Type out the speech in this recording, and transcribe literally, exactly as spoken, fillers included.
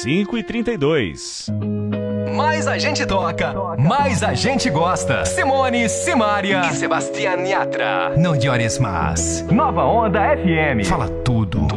cinco e trinta e dois. Mais a gente toca, mais a gente gosta. Simone, Simária e Sebastián Yatra. Não llores mais. Nova Onda F M. Fala tudo.